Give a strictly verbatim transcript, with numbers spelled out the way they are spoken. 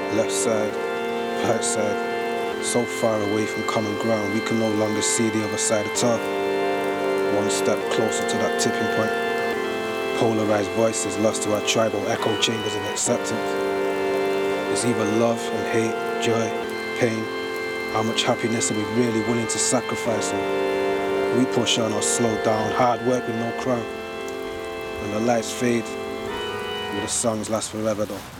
Left side, right side, so far away from common ground, we can no longer see the other side at all. One step closer to that tipping point. Polarized voices lost to our tribal echo chambers of acceptance. There's either love and hate, joy, pain. How much happiness are we really willing to sacrifice on? We push on or slow down, hard work with no crown. When the lights fade, will the songs last forever though?